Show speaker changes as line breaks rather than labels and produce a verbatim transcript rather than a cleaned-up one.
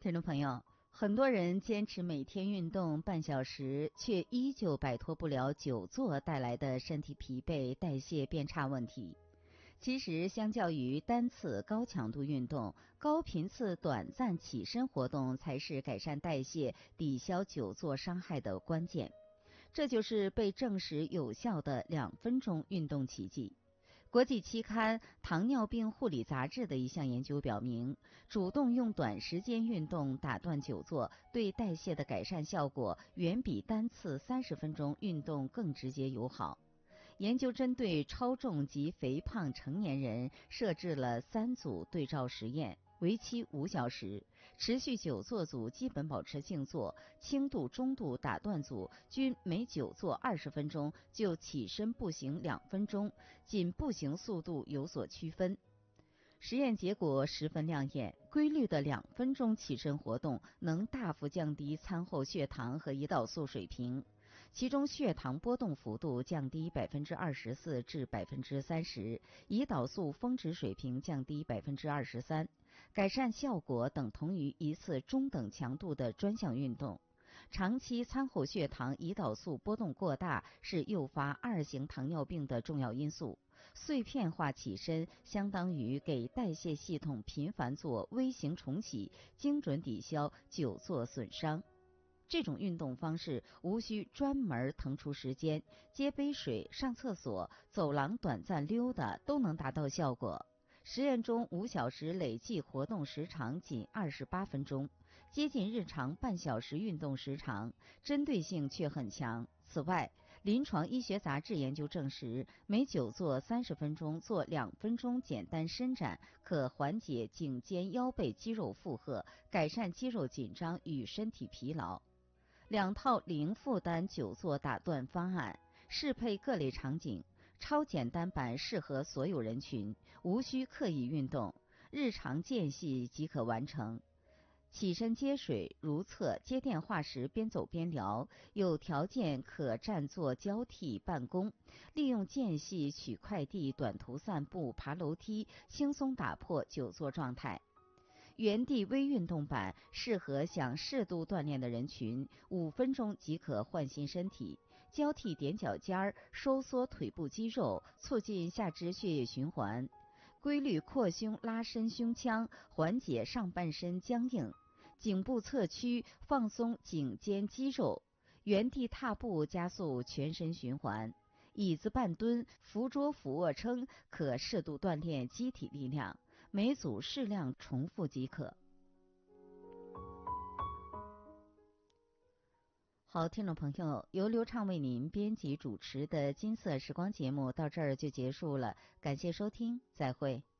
听众朋友，很多人坚持每天运动半小时，却依旧摆脱不了久坐带来的身体疲惫、代谢变差问题。其实，相较于单次高强度运动，高频次短暂起身活动才是改善代谢、抵消久坐伤害的关键。这就是被证实有效的两分钟运动奇迹。国际期刊《糖尿病护理杂志》的一项研究表明，主动用短时间运动打断久坐，对代谢的改善效果远比单次三十分钟运动更直接友好。研究针对超重及肥胖成年人设置了三组对照实验，为期五小时，持续久坐组基本保持静坐，轻度、中度打断组均每久坐二十分钟就起身步行两分钟，仅步行速度有所区分。实验结果十分亮眼，规律的两分钟起身活动能大幅降低餐后血糖和胰岛素水平，其中血糖波动幅度降低百分之二十四至百分之三十，胰岛素峰值水平降低百分之二十三，改善效果等同于一次中等强度的专项运动。长期餐后血糖、胰岛素波动过大是诱发二型糖尿病的重要因素。碎片化起身相当于给代谢系统频繁做微型重启，精准抵消久坐损伤。这种运动方式无需专门腾出时间，接杯水、上厕所、走廊短暂溜达都能达到效果。实验中五小时累计活动时长仅二十八分钟，接近日常半小时运动时长，针对性却很强。此外，临床医学杂志研究证实，每久坐三十分钟做两分钟简单伸展，可缓解颈肩腰背肌肉负荷，改善肌肉紧张与身体疲劳。两套零负担久坐打断方案，适配各类场景。超简单版适合所有人群，无需刻意运动，日常间隙即可完成。起身接水、如厕、接电话时边走边聊，有条件可站坐交替办公，利用间隙取快递、短途散步、爬楼梯，轻松打破久坐状态。原地微运动版适合想适度锻炼的人群，五分钟即可换新身体。交替踮脚尖儿，收缩腿部肌肉，促进下肢血液循环。规律扩胸拉伸胸腔，缓解上半身僵硬。颈部侧屈，放松颈肩肌肉。原地踏步加速全身循环。椅子半蹲、扶桌俯卧撑可适度锻炼机体力量，每组适量重复即可。好，听众朋友，由刘畅为您编辑主持的金色时光节目到这儿就结束了，感谢收听，再会。